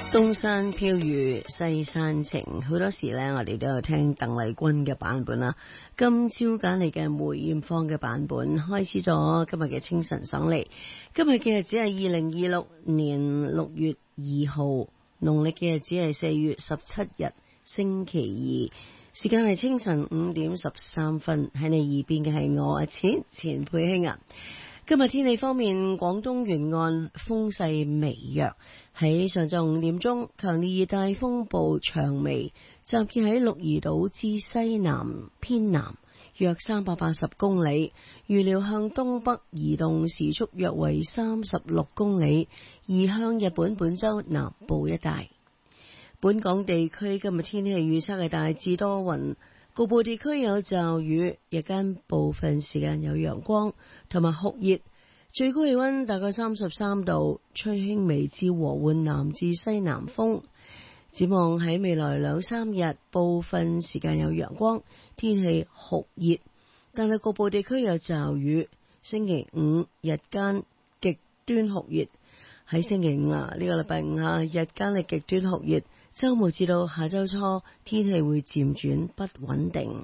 東山飄雨西山晴，好多時咧我哋都有聽鄧麗君嘅版本啦。今朝揀嚟嘅梅艷芳嘅版本，開始咗今日嘅清晨爽利。今日嘅日子係2026年6月2號，農曆嘅日子係4月17日星期二，時間係清晨5點13分。喺你耳邊嘅係我阿錢佩卿啊。今日天氣方面，廣東沿岸風勢微弱。喺上晝5點鐘，強烈熱帶風暴薔薇集結喺鹿兒島之西南偏南約380公里，預料向東北移動，時速約為36公里，移向日本本州南部一帶。本港地區今日天氣預測係大致多雲，局部地區有驟雨，日間部分時間有陽光同埋酷熱，最高氣溫大概33度，吹輕微至和緩南至西南風。展望喺未來2-3日，部分時間有陽光，天氣酷熱，但係局部地區有驟雨。星期五日間極端酷熱，喺星期五呢個禮拜五日間係極端酷熱。周末至到下周初，天氣會漸轉不穩定。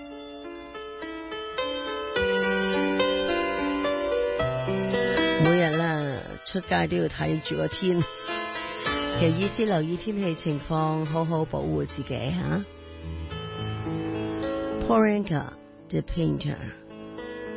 每日啦，出街都要睇住個天，其實意思留意天氣情況，好好保護自己吓。Poranka the Painter。